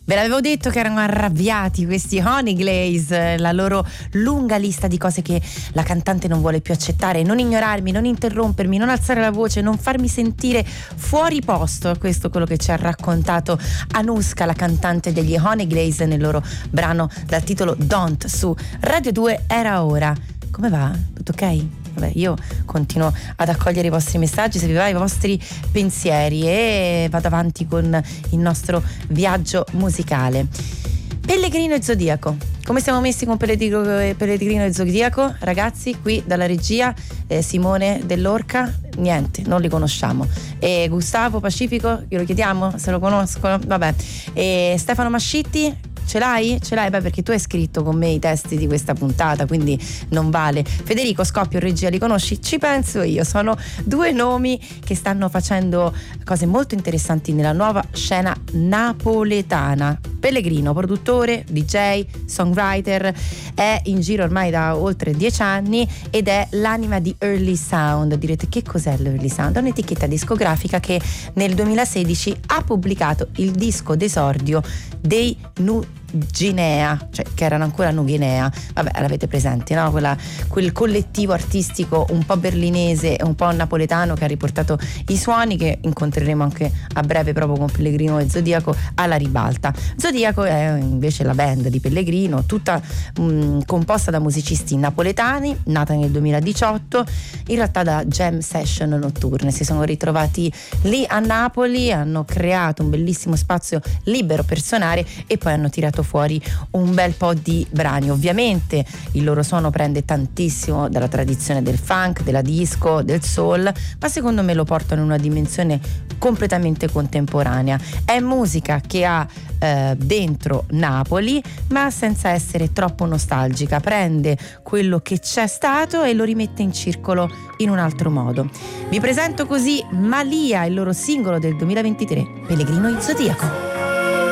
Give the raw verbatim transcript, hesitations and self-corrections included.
Ve l'avevo detto che erano arrabbiati questi Honey Glaze, la loro lunga lista di cose che la cantante non vuole più accettare: non ignorarmi, non interrompermi, non alzare la voce, non farmi sentire fuori posto. Questo è quello che ci ha raccontato Anushka, la cantante degli Honey Glaze, nel loro brano dal titolo Don't su Radio due Era Ora. Come va? Tutto ok? Vabbè, io continuo ad accogliere i vostri messaggi, se vi va, i vostri pensieri, e vado avanti con il nostro viaggio musicale. Pellegrino e Zodiaco. Come siamo messi con Pellegrino, Pellegrino e Zodiaco? Ragazzi, qui dalla regia, eh, Simone Dell'Orca, niente, non li conosciamo. E Gustavo Pacifico, glielo chiediamo se lo conoscono? Vabbè. E Stefano Mascitti? Ce l'hai? Ce l'hai? Beh, perché tu hai scritto con me i testi di questa puntata, quindi non vale. Federico Scoppio, regia, li conosci? Ci penso io. Sono due nomi che stanno facendo cose molto interessanti nella nuova scena napoletana. Pellegrino, produttore, D J, songwriter, è in giro ormai da oltre dieci anni ed è l'anima di Early Sound. Direte, che cos'è l'Early Sound? È un'etichetta discografica che nel duemilasedici ha pubblicato il disco d'esordio dei Nu Ginea, cioè che erano ancora Nuguinea, vabbè, l'avete presente, no? Quella, quel collettivo artistico un po' berlinese e un po' napoletano che ha riportato i suoni, che incontreremo anche a breve proprio con Pellegrino e Zodiaco alla ribalta. Zodiaco è invece la band di Pellegrino, tutta mh, composta da musicisti napoletani, nata nel duemiladiciotto, in realtà da jam session notturne. Si sono ritrovati lì a Napoli, hanno creato un bellissimo spazio libero per suonare e poi hanno tirato fuori un bel po' di brani. Ovviamente il loro suono prende tantissimo dalla tradizione del funk, della disco, del soul, ma secondo me lo portano in una dimensione completamente contemporanea. È musica che ha eh, dentro Napoli, ma senza essere troppo nostalgica. Prende quello che c'è stato e lo rimette in circolo in un altro modo. Vi presento così Malia, il loro singolo del duemilaventitré, Pellegrino e Zodiaco.